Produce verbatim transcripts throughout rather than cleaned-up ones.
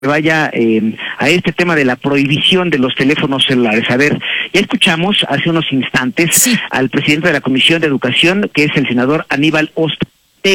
vaya eh, a este tema de la prohibición de los teléfonos celulares. A ver, ya escuchamos hace unos instantes sí. al presidente de la Comisión de Educación, que es el senador Aníbal Ortega.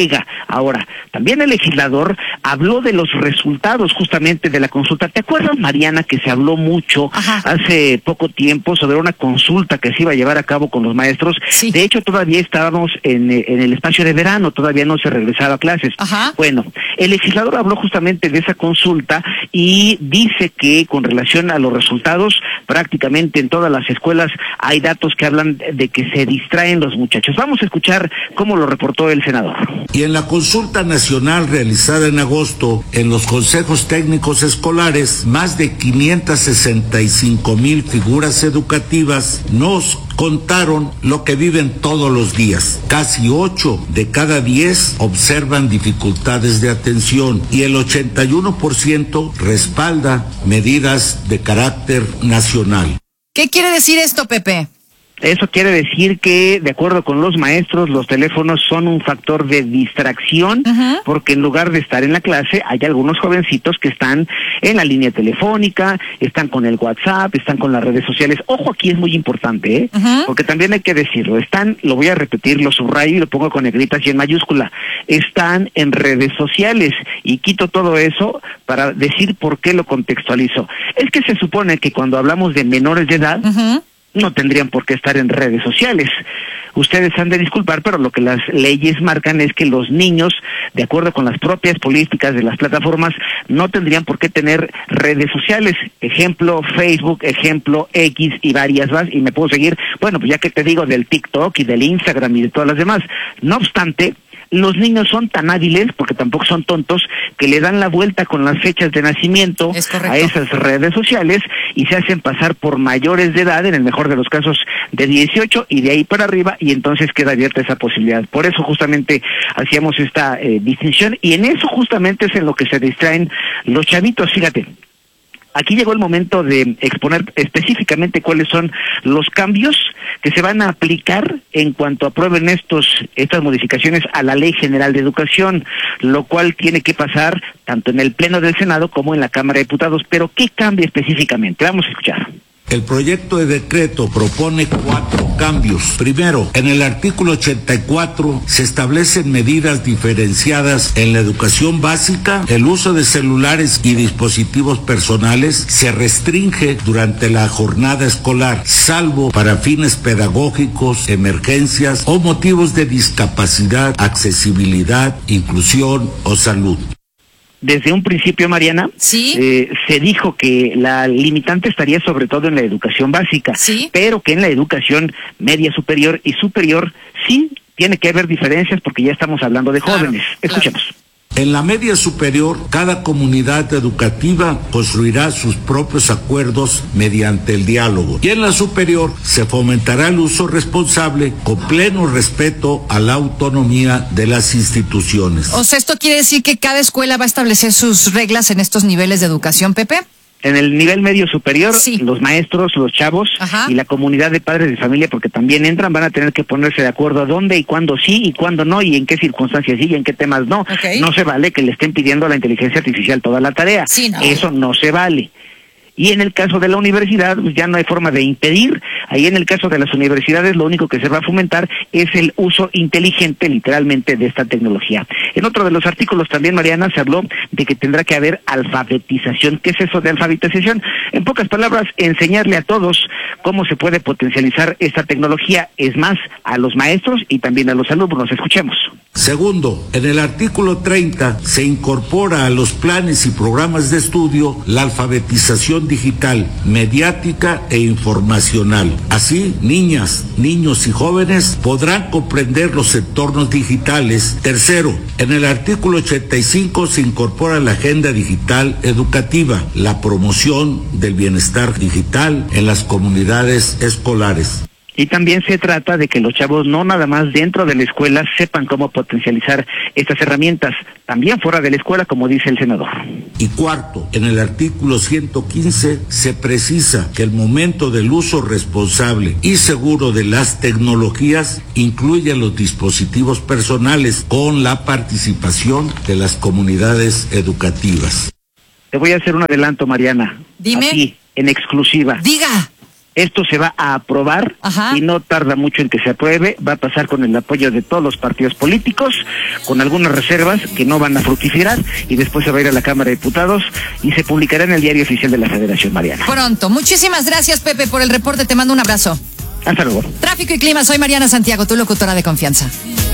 Ahora, también el legislador habló de los resultados justamente de la consulta. ¿Te acuerdas, Mariana, que se habló mucho Ajá. hace poco tiempo sobre una consulta que se iba a llevar a cabo con los maestros? Sí. De hecho, todavía estábamos en, en el espacio de verano, todavía no se regresaba a clases. Ajá. Bueno, el legislador habló justamente de esa consulta y dice que con relación a los resultados, prácticamente en todas las escuelas hay datos que hablan de que se distraen los muchachos. Vamos a escuchar cómo lo reportó el senador. Y en la consulta nacional realizada en agosto en los consejos técnicos escolares, más de quinientas sesenta y cinco mil figuras educativas nos contaron lo que viven todos los días. Casi ocho de cada diez observan dificultades de atención y el ochenta y uno por ciento respalda medidas de carácter nacional. ¿Qué quiere decir esto, Pepe? Eso quiere decir que, de acuerdo con los maestros, los teléfonos son un factor de distracción, uh-huh. porque en lugar de estar en la clase, hay algunos jovencitos que están en la línea telefónica, están con el WhatsApp, están con las redes sociales. Ojo, aquí es muy importante, ¿eh? Uh-huh. Porque también hay que decirlo, están, lo voy a repetir, lo subrayo y lo pongo con negritas y en mayúscula, están en redes sociales, y quito todo eso para decir por qué lo contextualizo. Es que se supone que cuando hablamos de menores de edad, uh-huh. no tendrían por qué estar en redes sociales. Ustedes han de disculpar, pero lo que las leyes marcan es que los niños, de acuerdo con las propias políticas de las plataformas, no tendrían por qué tener redes sociales. Ejemplo, Facebook, ejemplo, X y varias más, y me puedo seguir, bueno, pues ya que te digo del TikTok y del Instagram y de todas las demás. No obstante, los niños son tan hábiles, porque tampoco son tontos, que le dan la vuelta con las fechas de nacimiento a esas redes sociales y se hacen pasar por mayores de edad, en el mejor de los casos de dieciocho, y de ahí para arriba, y entonces queda abierta esa posibilidad. Por eso justamente hacíamos esta eh, distinción, y en eso justamente es en lo que se distraen los chavitos. Fíjate, aquí llegó el momento de exponer específicamente cuáles son los cambios que se van a aplicar en cuanto aprueben estos estas modificaciones a la Ley General de Educación, lo cual tiene que pasar tanto en el Pleno del Senado como en la Cámara de Diputados. Pero ¿qué cambia específicamente? Vamos a escuchar. El proyecto de decreto propone cuatro cambios. Primero, en el artículo ochenta y cuatro se establecen medidas diferenciadas en la educación básica. El uso de celulares y dispositivos personales se restringe durante la jornada escolar, salvo para fines pedagógicos, emergencias o motivos de discapacidad, accesibilidad, inclusión o salud. Desde un principio, Mariana, ¿Sí? eh, se dijo que la limitante estaría sobre todo en la educación básica, ¿Sí? pero que en la educación media superior y superior sí tiene que haber diferencias, porque ya estamos hablando de jóvenes. Claro, Escuchemos. Claro. En la media superior, cada comunidad educativa construirá sus propios acuerdos mediante el diálogo. Y en la superior se fomentará el uso responsable con pleno respeto a la autonomía de las instituciones. O sea, ¿esto quiere decir que cada escuela va a establecer sus reglas en estos niveles de educación, Pepe? En el nivel medio superior, sí. los maestros, los chavos Ajá. y la comunidad de padres de familia, porque también entran, van a tener que ponerse de acuerdo a dónde y cuándo sí y cuándo no, y en qué circunstancias sí y en qué temas no. Okay. No se vale que le estén pidiendo a la inteligencia artificial toda la tarea. Sí, no. Eso no se vale. Y en el caso de la universidad, pues ya no hay forma de impedir. Ahí en el caso de las universidades, lo único que se va a fomentar es el uso inteligente, literalmente, de esta tecnología. En otro de los artículos también, Mariana, se habló de que tendrá que haber alfabetización. ¿Qué es eso de alfabetización? En pocas palabras, enseñarle a todos cómo se puede potencializar esta tecnología, es más, a los maestros y también a los alumnos. Escuchemos. Segundo, en el artículo treinta se incorpora a los planes y programas de estudio la alfabetización digital, mediática e informacional. Así, niñas, niños y jóvenes podrán comprender los entornos digitales. Tercero, en el artículo ochenta y cinco se incorpora la agenda digital educativa, la promoción del bienestar digital en las comunidades escolares. Y también se trata de que los chavos no nada más dentro de la escuela sepan cómo potencializar estas herramientas, también fuera de la escuela, como dice el senador. Y cuarto, en el artículo ciento quince se precisa que el momento del uso responsable y seguro de las tecnologías incluye los dispositivos personales con la participación de las comunidades educativas. Te voy a hacer un adelanto, Mariana. Dime. Aquí, en exclusiva. Diga. Esto se va a aprobar. Ajá. Y no tarda mucho en que se apruebe. Va a pasar con el apoyo de todos los partidos políticos, con algunas reservas que no van a fructificar, y después se va a ir a la Cámara de Diputados y se publicará en el Diario Oficial de la Federación, Mariana. Pronto. Muchísimas gracias, Pepe, por el reporte. Te mando un abrazo. Hasta luego. Tráfico y clima. Soy Mariana Santiago, tu locutora de confianza.